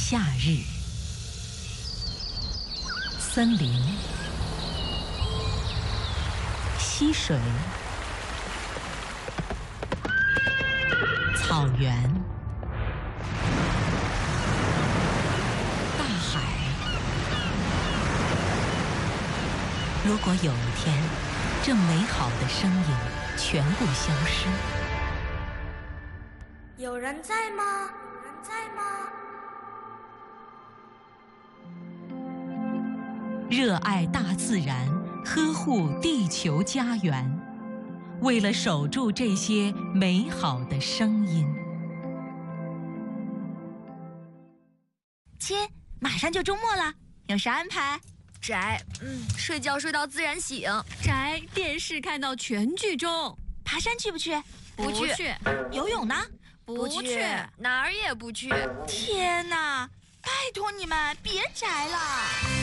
夏日，森林、溪水、草原、大海。如果有一天，这美好的声音全部消失， 有人在吗？有人在吗？ 热爱大自然，呵护地球家园，为了守住这些美好的声音。 亲，马上就周末了，有啥安排？ 宅，睡觉睡到自然醒。 宅，电视看到全剧终。 爬山去不去？ 不去。 游泳呢？ 不去，哪儿也不去。 天哪，拜托你们别宅了。